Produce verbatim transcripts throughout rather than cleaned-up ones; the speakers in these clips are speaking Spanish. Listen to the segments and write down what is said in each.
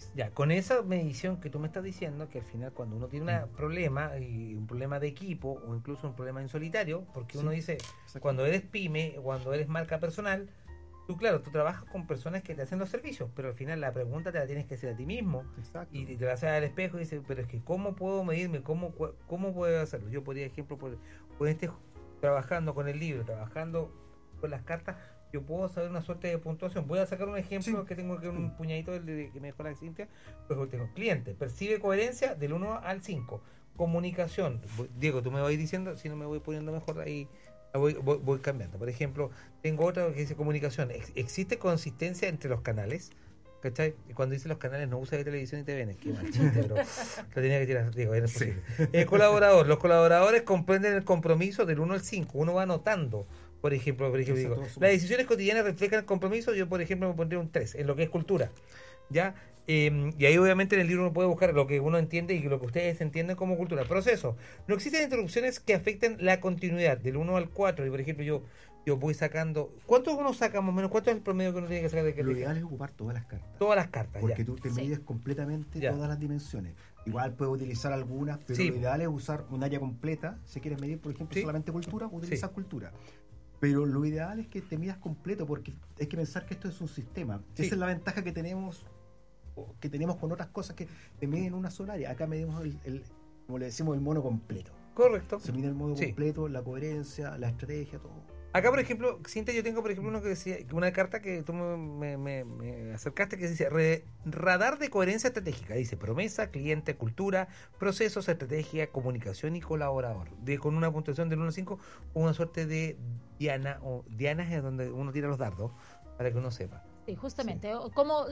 análisis. Ya, con esa medición que tú me estás diciendo, que al final cuando uno tiene un problema, y un problema de equipo, o incluso un problema en solitario, porque Sí, uno dice, exacto. cuando eres pyme, cuando eres marca personal, tú claro, tú trabajas con personas que te hacen los servicios, pero al final la pregunta te la tienes que hacer a ti mismo. Exacto. Y te vas a hacer al espejo y dices, pero es que ¿cómo puedo medirme? ¿Cómo, cómo puedo hacerlo? Yo, por ejemplo, por, por este, trabajando con el libro, trabajando con las cartas, yo puedo saber una suerte de puntuación. Voy a sacar un ejemplo Sí. que tengo que un puñadito de, de, que me dejó la Cintia. Pues tengo cliente, percibe coherencia del uno al cinco. Comunicación, Diego, tú me vas diciendo, si no me voy poniendo mejor ahí, voy, voy, voy cambiando. Por ejemplo, tengo otra que dice comunicación. Ex- ¿Existe consistencia entre los canales? ¿Cachai? Y cuando dice los canales no usa de televisión y T V N, qué mal chiste, pero lo tenía que tirar, digo, era Sí. imposible. El colaborador, los colaboradores comprenden el compromiso del uno al cinco, uno va anotando. Por ejemplo, por ejemplo digo, las decisiones cotidianas reflejan el compromiso. Yo, por ejemplo, me pondría un tres en lo que es cultura. ¿Ya? Eh, y ahí, obviamente, en el libro uno puede buscar lo que uno entiende y lo que ustedes entienden como cultura. Proceso. No existen interrupciones que afecten la continuidad del uno al cuatro. Y, por ejemplo, yo yo voy sacando. ¿Cuántos uno saca más o menos? ¿Cuánto es el promedio que uno tiene que sacar de que Lo ideal es ocupar todas las cartas. Todas las cartas. Porque ya. tú te Sí. mides completamente Ya. todas las dimensiones. Igual puedes utilizar algunas, pero Sí. lo ideal es usar un área completa. Si quieres medir, por ejemplo, Sí. solamente cultura, utilizas Sí. cultura. Pero lo ideal es que te midas completo, porque hay que pensar que esto es un sistema. Sí. Esa es la ventaja que tenemos que tenemos con otras cosas que te miden una sola área. Acá medimos el, el, como le decimos, el mono completo. Correcto. Se mide el modo Sí. completo, la coherencia, la estrategia, todo. Acá, por ejemplo, Cintia, yo tengo, por ejemplo, uno que decía, una carta que tú me, me, me acercaste que dice re, radar de coherencia estratégica. Dice promesa, cliente, cultura, procesos, estrategia, comunicación y colaborador. De, con una puntuación del uno al cinco, una suerte de diana, o dianas es donde uno tira los dardos, para que uno sepa. Sí, justamente. Sí. Como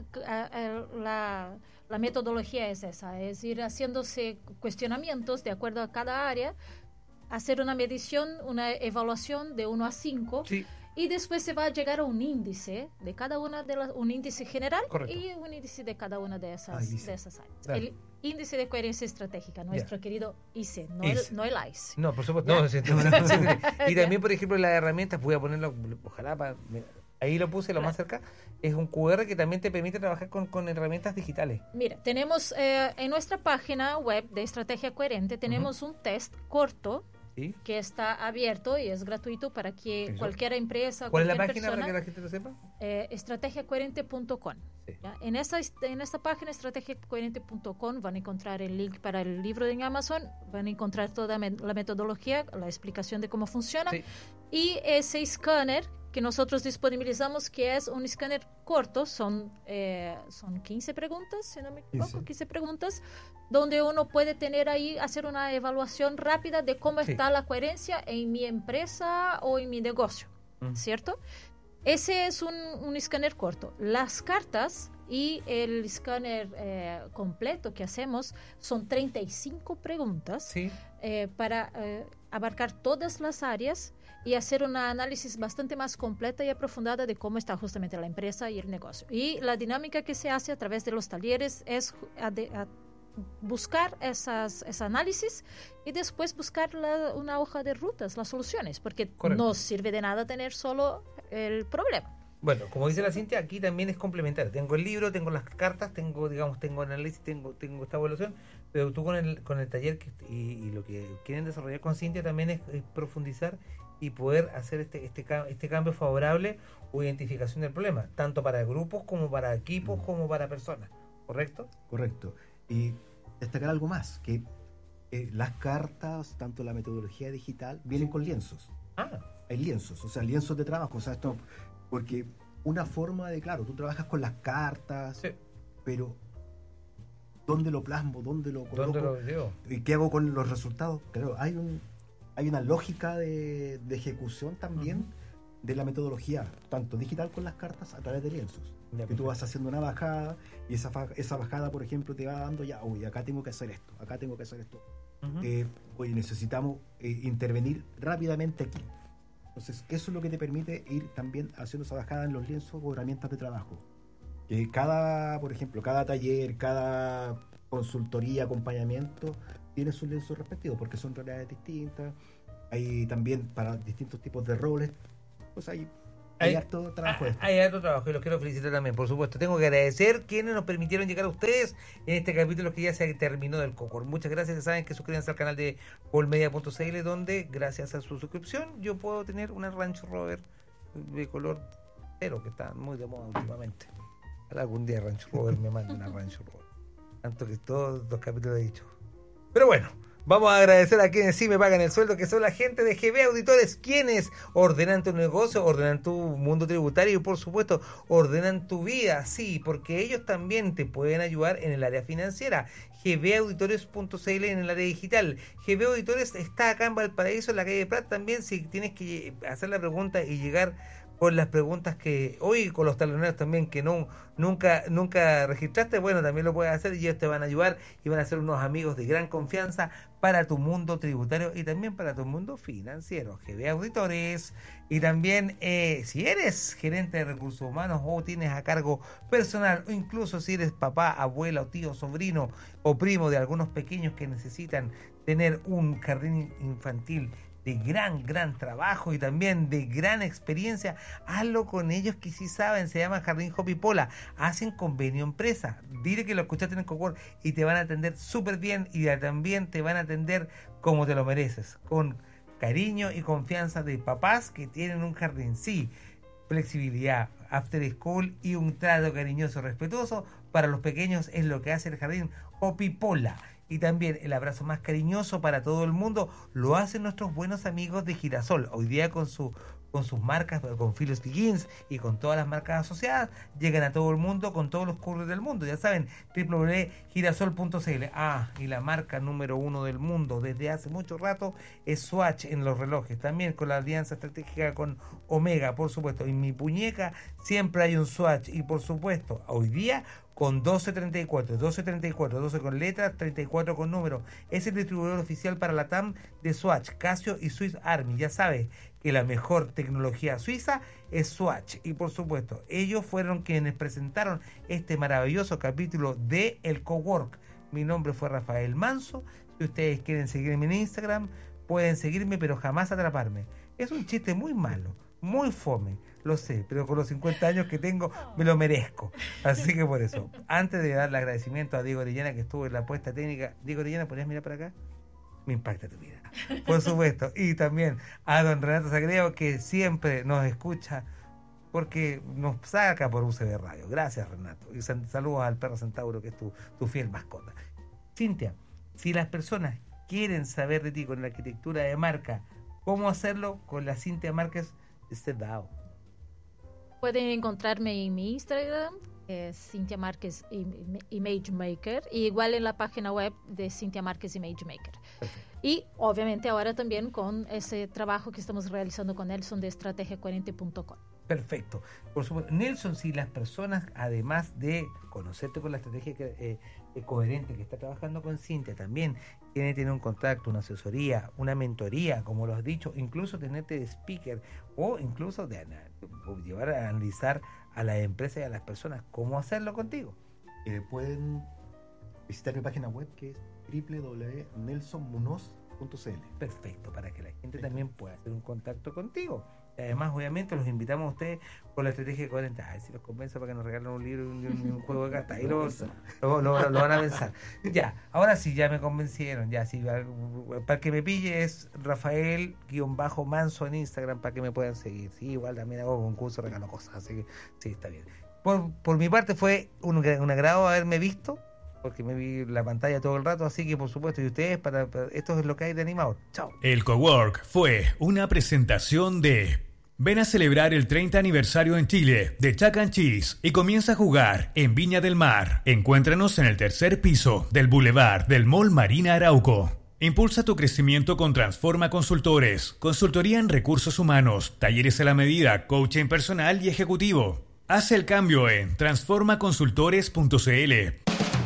uh, la, la metodología es esa, es ir haciéndose cuestionamientos de acuerdo a cada área, hacer una medición, una evaluación de uno a cinco, sí. Y después se va a llegar a un índice de cada una de las, un índice general. Correcto. Y un índice de cada una de esas, ah, de esas áreas. Claro. El índice de coherencia estratégica, nuestro yeah. querido I C E, no, I C E. El, no el I C E. No, por supuesto. No, sí, no, no, sí, y también, por ejemplo, las herramientas, voy a ponerlo, ojalá para... Ahí lo puse lo claro. más cerca. Es un cu erre que también te permite trabajar con, con herramientas digitales. Mira, tenemos eh, en nuestra página web de Estrategia Coherente, tenemos uh-huh. un test corto ¿sí? que está abierto y es gratuito para que ¿eso? Cualquier empresa, ¿cuál cualquier es la página persona, para que la gente lo sepa? Eh, estrategia coherente punto com. Sí. En, esta, en esta página, estrategia coherente punto com, van a encontrar el link para el libro en Amazon, van a encontrar toda la metodología, la explicación de cómo funciona sí. y ese escáner que nosotros disponibilizamos, que es un escáner corto, son, eh, son quince preguntas, si no me equivoco, sí. quince preguntas, donde uno puede tener ahí, hacer una evaluación rápida de cómo sí. está la coherencia en mi empresa o en mi negocio, mm. ¿cierto? Ese es un, un escáner corto. Las cartas y el escáner eh, completo que hacemos son treinta y cinco preguntas sí. eh, para eh, abarcar todas las áreas y hacer un análisis bastante más completa y aprofundada de cómo está justamente la empresa y el negocio. Y la dinámica que se hace a través de los talleres es a de, a buscar esas, ese análisis y después buscar la, una hoja de rutas, las soluciones, porque Correcto. No sirve de nada tener solo el problema. Bueno, como dice la Cintia, aquí también es complementario. Tengo el libro, tengo las cartas, tengo, digamos, tengo análisis, tengo, tengo esta evaluación, pero tú con el, con el taller que, y, y lo que quieren desarrollar con Cintia también es, es profundizar y poder hacer este, este, este cambio favorable o identificación del problema, tanto para grupos como para equipos, como para personas, ¿correcto? Correcto. Y destacar algo más, que eh, las cartas, tanto la metodología digital, vienen con lienzos. Ah. Hay lienzos, o sea, lienzos de trabajo, o sea, esto, porque una forma de, claro, tú trabajas con las cartas, sí. pero ¿dónde lo plasmo? ¿Dónde lo coloco? ¿Dónde lo llevo? ¿Y qué hago con los resultados? Claro, hay un hay una lógica de, de ejecución también uh-huh. de la metodología, tanto digital con las cartas a través de lienzos. Ya, que tú vas haciendo una bajada y esa, esa bajada, por ejemplo, te va dando ya, uy, acá tengo que hacer esto, acá tengo que hacer esto. Uh-huh. Eh, oye, necesitamos eh, intervenir rápidamente aquí. Entonces, eso es lo que te permite ir también haciendo esa bajada en los lienzos o herramientas de trabajo. Que cada, por ejemplo, cada taller, cada consultoría, acompañamiento, tiene sus lienzos respectivos, porque son realidades distintas. Hay también para distintos tipos de roles, pues hay hay harto trabajo. Hay, hay harto trabajo y los quiero felicitar también, por supuesto. Tengo que agradecer quienes nos permitieron llegar a ustedes en este capítulo que ya se terminó del Cocor. Muchas gracias. Ya saben que suscríbanse al canal de Colmedia punto c l, donde gracias a su suscripción yo puedo tener una Range Rover de color cero, que está muy de moda últimamente. Algún día Range Rover me manda una Range Rover. Tanto que todos los capítulos he dicho. Pero bueno, vamos a agradecer a quienes sí me pagan el sueldo, que son la gente de G B Auditores, quienes ordenan tu negocio, ordenan tu mundo tributario y por supuesto ordenan tu vida, sí, porque ellos también te pueden ayudar en el área financiera. G B Auditores punto c l en el área digital. G B Auditores está acá en Valparaíso, en la calle de Prat, también si tienes que hacer la pregunta y llegar con las preguntas que hoy, con los taloneros también que no nunca nunca registraste, bueno, también lo puedes hacer y ellos te van a ayudar y van a ser unos amigos de gran confianza para tu mundo tributario y también para tu mundo financiero. G B Auditores. Y también eh, si eres gerente de recursos humanos o tienes a cargo personal, o incluso si eres papá, abuela o tío, sobrino o primo de algunos pequeños que necesitan tener un jardín infantil de gran, gran trabajo y también de gran experiencia, hazlo con ellos que sí saben. Se llama Jardín Hopipola, hacen convenio empresa, dile que lo escuchaste en el Cocor y te van a atender súper bien y también te van a atender como te lo mereces, con cariño y confianza de papás que tienen un jardín. Sí, flexibilidad, after school y un trato cariñoso, respetuoso para los pequeños es lo que hace el Jardín Hopipola. Y también el abrazo más cariñoso para todo el mundo lo hacen nuestros buenos amigos de Girasol. Hoy día con su con sus marcas, con Philos Begins y con todas las marcas asociadas, llegan a todo el mundo con todos los cursos del mundo. Ya saben, doble u doble u doble u punto girasol punto c l. Ah, y la marca número uno del mundo desde hace mucho rato es Swatch en los relojes. También con la alianza estratégica con Omega, por supuesto. En mi muñeca siempre hay un Swatch. Y por supuesto, hoy día con doce treinta y cuatro, doce treinta y cuatro, doce con letras, treinta y cuatro con número. Es el distribuidor oficial para la T A M de Swatch, Casio y Swiss Army. Ya sabes que la mejor tecnología suiza es Swatch. Y por supuesto, ellos fueron quienes presentaron este maravilloso capítulo de El Cowork. Mi nombre fue Rafael Manso. Si ustedes quieren seguirme en Instagram, pueden seguirme, pero jamás atraparme. Es un chiste muy malo, muy fome, lo sé, pero con los cincuenta años que tengo me lo merezco. Así que por eso, antes de darle agradecimiento a Diego Orellana, que estuvo en la puesta técnica. Diego Orellana, ¿podrías mirar para acá? Me impacta tu vida, por supuesto. Y también a don Renato Sagredo, que siempre nos escucha porque nos saca por U C B Radio. Gracias, Renato. Y saludos al perro Centauro, que es tu, tu fiel mascota. Cintia, si las personas quieren saber de ti con la arquitectura de marca, ¿cómo hacerlo? Con la Cintia Márquez de Stedao. Pueden encontrarme en mi Instagram, es Cintia Márquez Image Maker, y igual en la página web de Cintia Márquez Image Maker. Perfecto. Y obviamente ahora también con ese trabajo que estamos realizando con Nelson de estrategia coherente punto com. Perfecto. Por supuesto, Nelson, si las personas, además de conocerte con la estrategia eh, coherente que está trabajando con Cintia, también quieren tener un contacto, una asesoría, una mentoría, como lo has dicho, incluso tenerte de speaker o incluso de, de llevar a analizar a las empresas y a las personas, ¿cómo hacerlo contigo? Eh, pueden visitar mi página web, que es doble u doble u doble u punto nelson munoz punto c l. Perfecto, para que la gente Perfecto. También pueda hacer un contacto contigo. Además, obviamente, los invitamos a ustedes con la estrategia de cuarenta. A ver si los convenzo para que nos regalen un libro y un, un, un juego de cartas. Ahí lo, lo, lo, lo van a pensar. Ya, ahora sí, ya me convencieron. Ya, sí, para que me pille es Rafael-Manso en Instagram para que me puedan seguir. Sí, igual también hago concursos, regalo cosas. Así que sí, está bien. Por, por mi parte fue un, un agrado haberme visto, porque me vi la pantalla todo el rato, así que por supuesto, y ustedes, para, para esto es lo que hay de animador. Chao. El Cowork fue una presentación de... Ven a celebrar el treinta aniversario en Chile de Chuck and Cheese y comienza a jugar en Viña del Mar. Encuéntranos en el tercer piso del Boulevard del Mall Marina Arauco. Impulsa tu crecimiento con Transforma Consultores, consultoría en recursos humanos, talleres a la medida, coaching personal y ejecutivo. Haz el cambio en transforma consultores punto c l.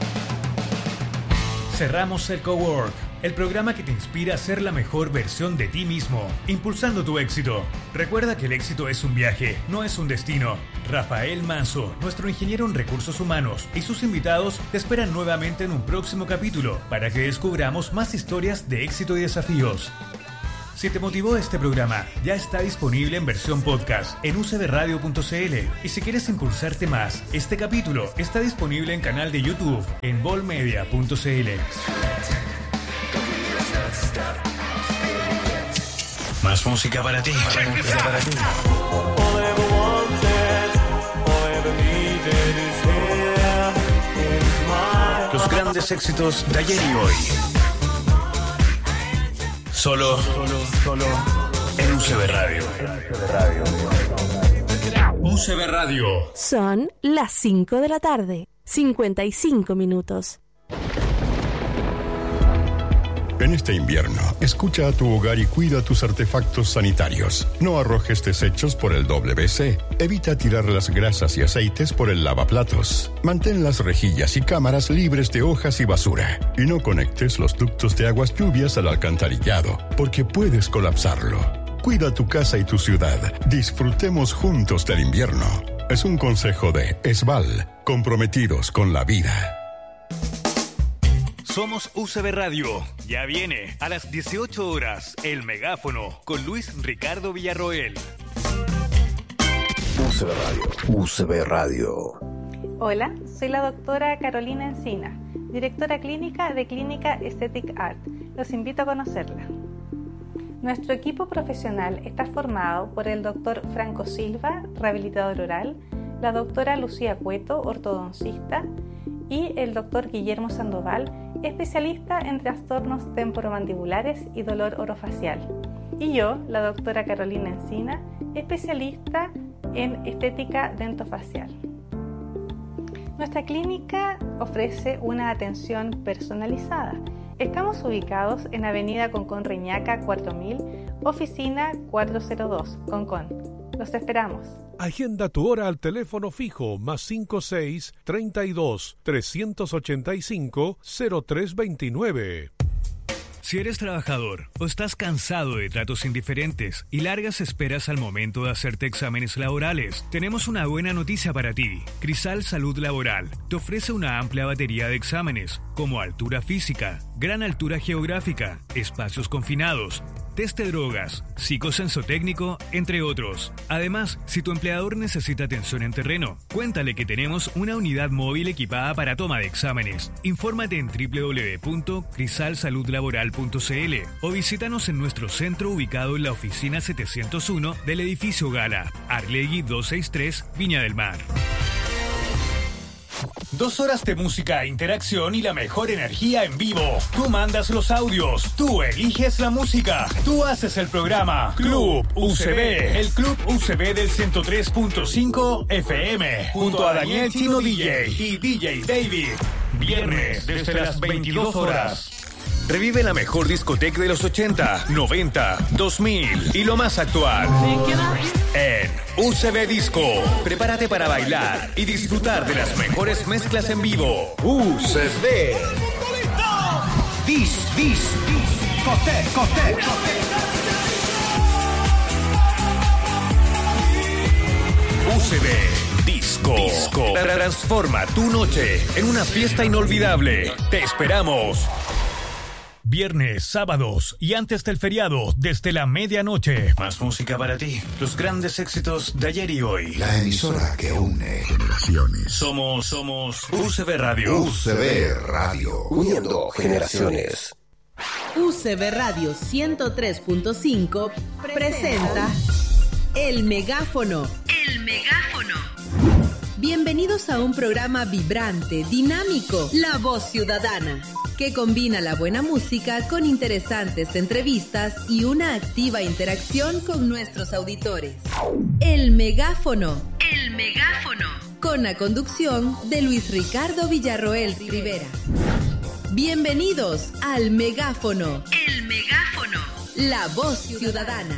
Cerramos el Cowork, el programa que te inspira a ser la mejor versión de ti mismo, impulsando tu éxito. Recuerda que el éxito es un viaje, no es un destino. Rafael Manso, nuestro ingeniero en recursos humanos, y sus invitados te esperan nuevamente en un próximo capítulo para que descubramos más historias de éxito y desafíos. Si te motivó este programa, ya está disponible en versión podcast en u c b radio punto c l. Y si quieres impulsarte más, este capítulo está disponible en canal de YouTube en volmedia punto c l. Más música para ti. Más música para ti. Los grandes éxitos de ayer y hoy. Solo, solo, solo en U C B Radio. U C B Radio. Son las cinco de la tarde, cincuenta y cinco minutos. En este invierno, escucha a tu hogar y cuida tus artefactos sanitarios. No arrojes desechos por el W C. Evita tirar las grasas y aceites por el lavaplatos. Mantén las rejillas y cámaras libres de hojas y basura. Y no conectes los ductos de aguas lluvias al alcantarillado, porque puedes colapsarlo. Cuida tu casa y tu ciudad. Disfrutemos juntos del invierno. Es un consejo de ESVAL, comprometidos con la vida. Somos U C B Radio. Ya viene a las dieciocho horas El Megáfono con Luis Ricardo Villarroel. U C B Radio. U C B Radio. Hola, soy la doctora Carolina Encina, directora clínica de Clínica Aesthetic Art. Los invito a conocerla. Nuestro equipo profesional está formado por el doctor Franco Silva, rehabilitador oral, la doctora Lucía Cueto, ortodoncista, y el doctor Guillermo Sandoval, especialista en trastornos temporomandibulares y dolor orofacial. Y yo, la doctora Carolina Encina, especialista en estética dentofacial. Nuestra clínica ofrece una atención personalizada. Estamos ubicados en Avenida Concón Reñaca cuatro mil, oficina cuatrocientos dos, Concón. Los esperamos. Agenda tu hora al teléfono fijo más cinco seis, treinta y dos, trescientos ochenta y cinco, cero tres veintinueve. Si eres trabajador o estás cansado de tratos indiferentes y largas esperas al momento de hacerte exámenes laborales, tenemos una buena noticia para ti. Crisal Salud Laboral te ofrece una amplia batería de exámenes, como altura física, gran altura geográfica, espacios confinados, test de drogas, psicosensotécnico, entre otros. Además, si tu empleador necesita atención en terreno, cuéntale que tenemos una unidad móvil equipada para toma de exámenes. Infórmate en doble u doble u doble u punto crisal salud laboral punto c l o visítanos en nuestro centro ubicado en la oficina setecientos uno del edificio Gala, Arlegui doscientos sesenta y tres, Viña del Mar. Dos horas de música, interacción y la mejor energía en vivo. Tú mandas los audios, tú eliges la música, tú haces el programa. Club U C B, el Club U C B del ciento tres punto cinco F M, junto a Daniel Chino D J y D J David. Viernes desde las veintidós horas. Revive la mejor discoteca de los ochenta, noventa, dos mil y lo más actual. En U C B Disco, prepárate para bailar y disfrutar de las mejores mezclas en vivo. U C B. Dis, dis, dis. Coté, coté. U C B Disco. Disco. Transforma tu noche en una fiesta inolvidable. Te esperamos. Viernes, sábados y antes del feriado, desde la medianoche. Más música para ti. Los grandes éxitos de ayer y hoy. La emisora que une generaciones. Somos, somos U C B Radio. U C B Radio. Uniendo generaciones. U C B Radio ciento tres punto cinco presenta El Megáfono. El Megáfono. Bienvenidos a un programa vibrante, dinámico, La Voz Ciudadana, que combina la buena música con interesantes entrevistas y una activa interacción con nuestros auditores. El Megáfono. El Megáfono. Con la conducción de Luis Ricardo Villarroel Rivera. Bienvenidos al Megáfono. El Megáfono. La Voz Ciudadana.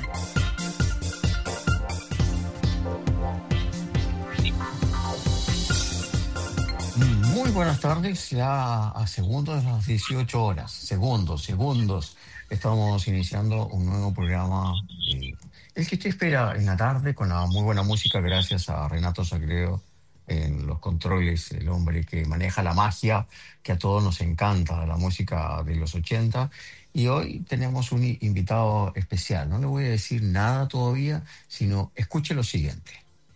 Muy buenas tardes, ya a segundos de las dieciocho horas, segundos, segundos, estamos iniciando un nuevo programa, eh, el que te espera en la tarde con la muy buena música gracias a Renato Sagredo en los controles, el hombre que maneja la magia, que a todos nos encanta, la música de los ochenta. Y hoy tenemos un invitado especial. No le voy a decir nada todavía, sino escuche lo siguiente.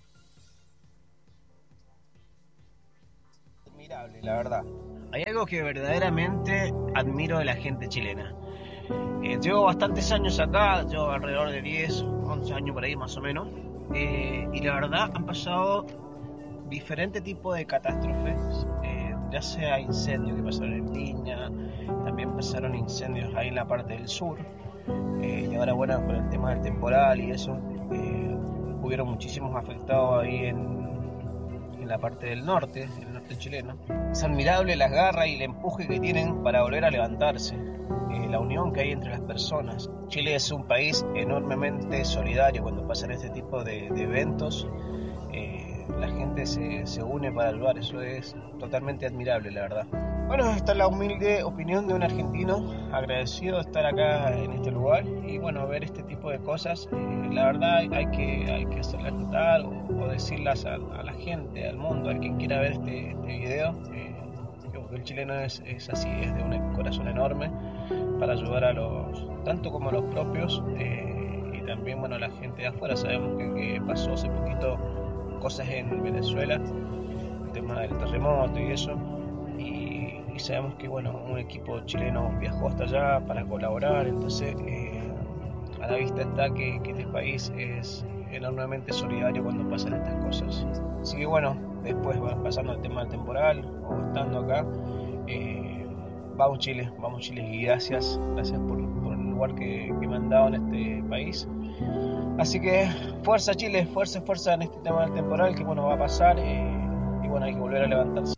Admirable, la verdad. Hay algo que verdaderamente admiro de la gente chilena. Eh, llevo bastantes años acá, llevo alrededor de diez, once años por ahí más o menos. Eh, y la verdad han pasado diferentes tipos de catástrofes, eh, ya sea incendios que pasaron en Viña, también pasaron incendios ahí en la parte del sur, eh, y ahora bueno, con el tema del temporal y eso, eh, hubieron muchísimos afectados ahí en, en la parte del norte, en el norte chileno. Es admirable las garras y el empuje que tienen para volver a levantarse, eh, la unión que hay entre las personas. Chile es un país enormemente solidario cuando pasan este tipo de, de eventos. Eh, la gente se, se une para ayudar, eso es totalmente admirable, la verdad. Bueno, esta es la humilde opinión de un argentino, agradecido de estar acá en este lugar y bueno, ver este tipo de cosas, eh, la verdad hay que, hay que hacerlas notar o, o decirlas a, a la gente, al mundo, a quien quiera ver este, este video. Eh, el chileno es, es así, es de un corazón enorme para ayudar a los, tanto como a los propios, eh, y también bueno, a la gente de afuera. Sabemos que, que pasó hace poquito cosas en Venezuela, el tema del terremoto y eso, y, y sabemos que bueno, un equipo chileno viajó hasta allá para colaborar, entonces eh, a la vista está que, que este país es enormemente solidario cuando pasan estas cosas. Así que bueno, después va pasando el tema del temporal o estando acá, eh, vamos Chile, vamos Chile y gracias, gracias por, por el lugar que, que me han dado en este país. Así que fuerza Chile, fuerza, fuerza en este tema del temporal que bueno va a pasar, eh, y bueno, hay que volver a levantarse.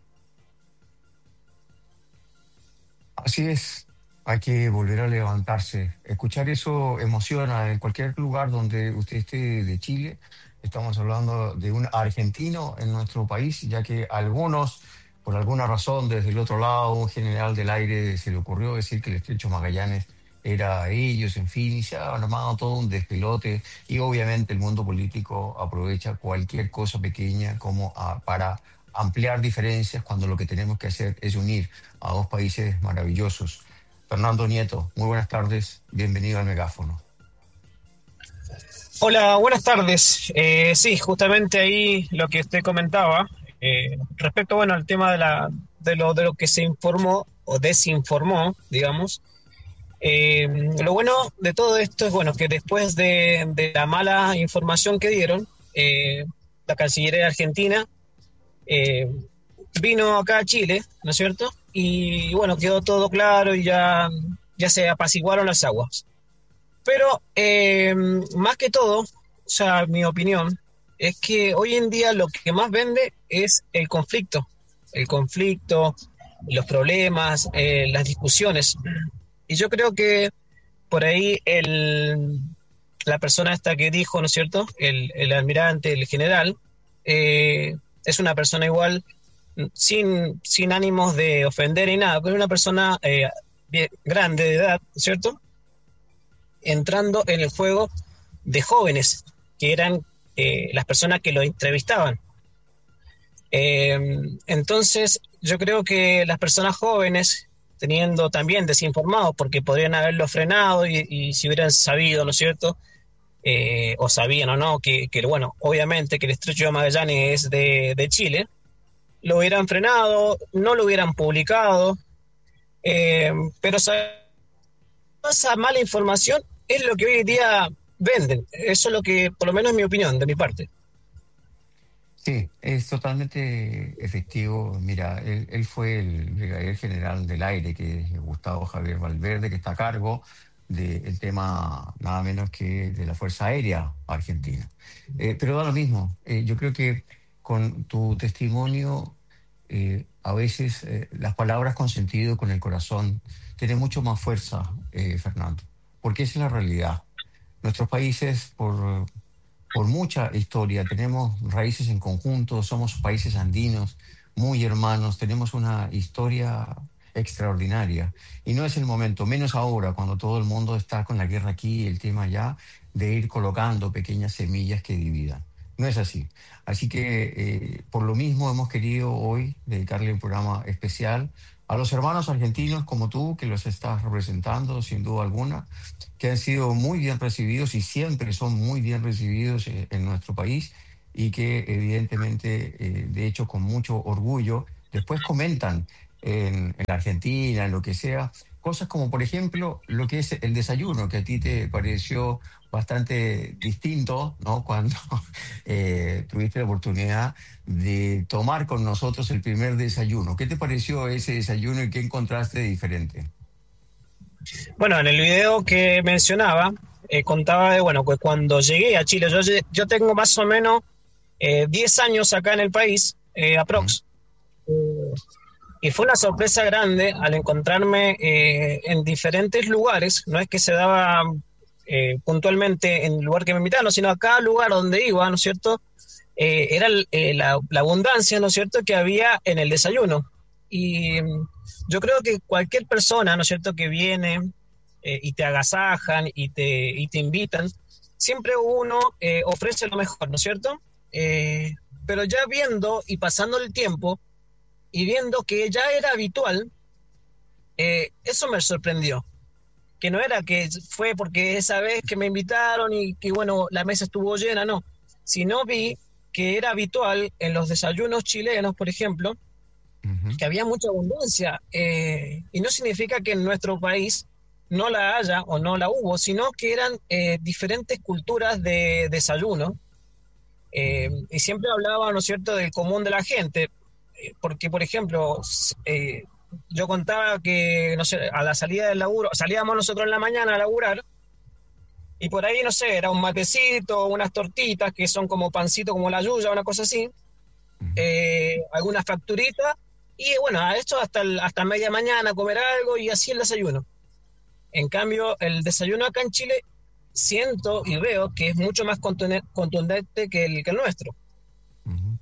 Así es, hay que volver a levantarse. Escuchar eso emociona en cualquier lugar donde usted esté de Chile. Estamos hablando de un argentino en nuestro país, ya que algunos, por alguna razón, desde el otro lado, un general del aire se le ocurrió decir que el Estrecho Magallanes era ellos, en fin, y se ha armado todo un despelote y obviamente el mundo político aprovecha cualquier cosa pequeña como a, para ampliar diferencias cuando lo que tenemos que hacer es unir a dos países maravillosos. Fernando Nieto, muy buenas tardes, bienvenido al Megáfono. Hola, buenas tardes. Eh, sí, justamente ahí lo que usted comentaba, eh, respecto bueno, al tema de, la, de, lo, de lo que se informó o desinformó, digamos. Eh, lo bueno de todo esto es bueno que después de, de la mala información que dieron, eh, la Cancillería Argentina eh, vino acá a Chile, ¿no es cierto? Y bueno, quedó todo claro y ya, ya se apaciguaron las aguas. Pero eh, más que todo, o sea, mi opinión es que hoy en día lo que más vende es el conflicto, el conflicto, los problemas, eh, las discusiones. Y yo creo que por ahí el, la persona esta que dijo, ¿no es cierto?, el, el almirante, el general, eh, es una persona igual, sin, sin ánimos de ofender ni nada, pero una persona eh, bien, grande de edad, ¿no es cierto?, entrando en el juego de jóvenes, que eran eh, las personas que lo entrevistaban. Eh, entonces, yo creo que las personas jóvenes, teniendo también desinformados, porque podrían haberlo frenado y, y si hubieran sabido, ¿no es cierto?, eh, o sabían o no, que, que bueno, obviamente que el Estrecho de Magallanes es de, de Chile, lo hubieran frenado, no lo hubieran publicado, eh, pero esa mala información es lo que hoy en día venden. Eso es lo que, por lo menos es mi opinión, de mi parte. Sí, es totalmente efectivo. Mira, él, él fue el brigadier general del aire, que es Gustavo Javier Valverde, que está a cargo del tema nada menos que de la Fuerza Aérea Argentina. Eh, pero da lo mismo. Eh, yo creo que con tu testimonio, eh, a veces eh, las palabras con sentido, con el corazón, tienen mucho más fuerza, eh, Fernando, porque esa es la realidad. Nuestros países, por... por mucha historia, tenemos raíces en conjunto, somos países andinos, muy hermanos, tenemos una historia extraordinaria. Y no es el momento, menos ahora, cuando todo el mundo está con la guerra aquí y el tema allá, de ir colocando pequeñas semillas que dividan. no es así. Así que eh, por lo mismo hemos querido hoy dedicarle un programa especial a los hermanos argentinos como tú, que los estás representando sin duda alguna, que han sido muy bien recibidos y siempre son muy bien recibidos en, en nuestro país, y que evidentemente, eh, de hecho, con mucho orgullo, después comentan en, en Argentina, en lo que sea, cosas como, por ejemplo, lo que es el desayuno, que a ti te pareció bastante distinto, ¿no? Cuando eh, tuviste la oportunidad de tomar con nosotros el primer desayuno. ¿Qué te pareció ese desayuno y qué encontraste de diferente? Bueno, en el video que mencionaba, eh, contaba de, bueno, pues cuando llegué a Chile, yo, yo tengo más o menos eh, diez años acá en el país, eh, aprox. Uh-huh. Eh, y fue una sorpresa grande al encontrarme eh, en diferentes lugares. No es que se daba eh, puntualmente en el lugar que me invitaron, sino a cada lugar donde iba, ¿no es cierto? Eh, era eh, la, la abundancia, ¿no es cierto?, que había en el desayuno. Y yo creo que cualquier persona, ¿no es cierto?, que viene eh, y te agasajan y te, y te invitan, siempre uno eh, ofrece lo mejor, ¿no es cierto? Eh, pero ya viendo y pasando el tiempo y viendo que ya era habitual, eh, eso me sorprendió. Que no era que fue porque esa vez que me invitaron y que, bueno, la mesa estuvo llena, no. Sino vi que era habitual en los desayunos chilenos, por ejemplo, uh-huh. que había mucha abundancia. Eh, y no significa que en nuestro país no la haya o no la hubo, sino que eran eh, diferentes culturas de desayuno. Eh, y siempre hablaba, ¿no es cierto?, del común de la gente. Porque, por ejemplo, eh, yo contaba que, no sé, a la salida del laburo, salíamos nosotros en la mañana a laburar, y por ahí, no sé, era un matecito, unas tortitas que son como pancito, como la yuya, una cosa así, eh, algunas facturitas, y bueno, a esto hasta, el, hasta media mañana comer algo y así el desayuno. En cambio, el desayuno acá en Chile siento y veo que es mucho más contundente que el, que el nuestro. Uh-huh.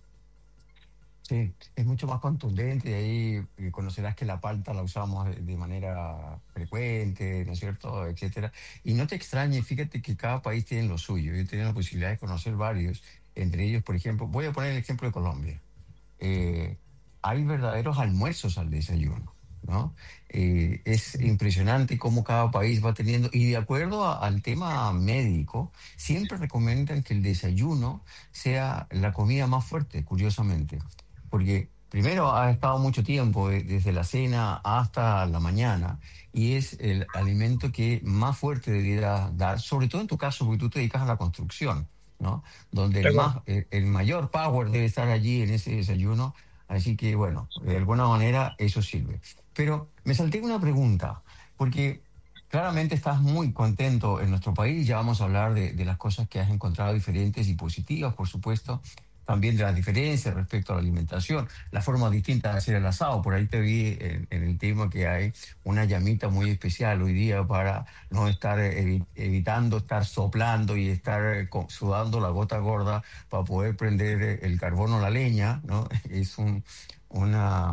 Sí, es mucho más contundente, y ahí conocerás que la palta la usamos de, de manera frecuente, ¿no es cierto?, etcétera. Y no te extrañes, fíjate que cada país tiene lo suyo. Yo he tenido la posibilidad de conocer varios, entre ellos, por ejemplo, voy a poner el ejemplo de Colombia. Eh, hay verdaderos almuerzos al desayuno, ¿no? Eh, es impresionante cómo cada país va teniendo, y de acuerdo a, al tema médico, siempre recomiendan que el desayuno sea la comida más fuerte, curiosamente. Porque primero ha estado mucho tiempo, eh, desde la cena hasta la mañana, y es el alimento que más fuerte debería dar, sobre todo en tu caso, porque tú te dedicas a la construcción, ¿no? Donde el, más, el, el mayor power debe estar allí en ese desayuno. Así que, bueno, de alguna manera eso sirve. Pero me salté una pregunta, porque claramente estás muy contento en nuestro país. Ya vamos a hablar de, de las cosas que has encontrado diferentes y positivas, por supuesto. También de las diferencias respecto a la alimentación, la forma distinta de hacer el asado. Por ahí te vi en, en el tema que hay una llamita muy especial hoy día para no estar evi- evitando estar soplando y estar sudando la gota gorda para poder prender el carbón o la leña, ¿no? Es un una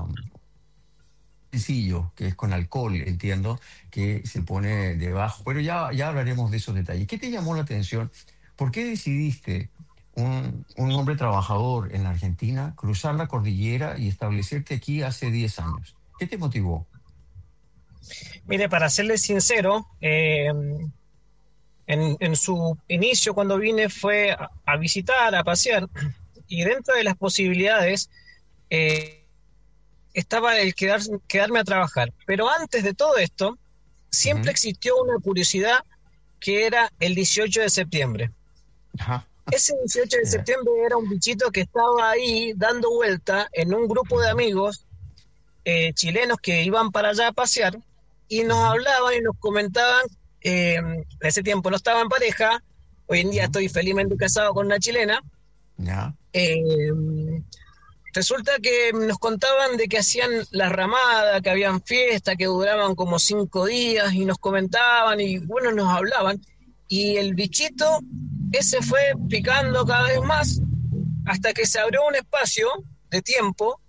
sencillo, que es con alcohol, entiendo, que se pone debajo. Pero ya, ya hablaremos de esos detalles. ¿Qué te llamó la atención? ¿Por qué decidiste, Un, un hombre trabajador en la Argentina, cruzar la cordillera y establecerte aquí hace diez años? ¿Qué te motivó? Mire, para serle sincero, eh, en, en su inicio cuando vine fue a, a visitar, a pasear, y dentro de las posibilidades eh, estaba el quedar, quedarme a trabajar. Pero antes de todo esto, siempre uh-huh. existió una curiosidad que era el dieciocho de septiembre. Ajá. Ese dieciocho de septiembre era un bichito que estaba ahí dando vuelta en un grupo de amigos eh, chilenos que iban para allá a pasear, y nos hablaban y nos comentaban, eh, en ese tiempo no estaba en pareja, hoy en día estoy felizmente casado con una chilena. Yeah. Eh, resulta que nos contaban de que hacían la ramada, que habían fiestas que duraban como cinco días, y nos comentaban y bueno, nos hablaban, y el bichito ese fue picando cada vez más hasta que se abrió un espacio de tiempo,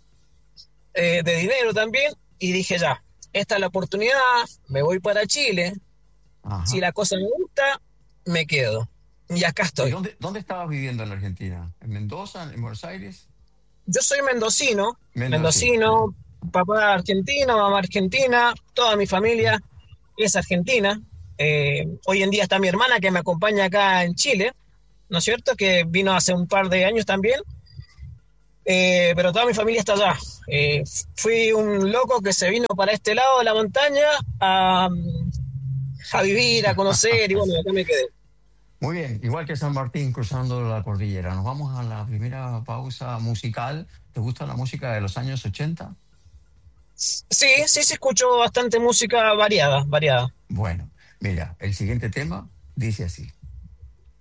eh, de dinero también, y dije ya, esta es la oportunidad, me voy para Chile. Ajá. Si la cosa me gusta, me quedo. Y acá estoy. ¿Y dónde, dónde estabas viviendo en la Argentina? ¿En Mendoza, en Buenos Aires? Yo soy mendocino, Mendocino, mendocino, papá argentino, mamá argentina, toda mi familia es argentina. Eh, hoy en día está mi hermana que me acompaña acá en Chile, ¿no es cierto? Que vino hace un par de años también. Eh, pero toda mi familia está allá. Eh, fui un loco que se vino para este lado de la montaña a, a vivir, a conocer, y bueno, acá me quedé. Muy bien, igual que San Martín cruzando la cordillera. Nos vamos a la primera pausa musical. ¿Te gusta la música de los años ochenta? Sí, sí, sí, escucho bastante música variada, variada. Bueno, mira, el siguiente tema dice así.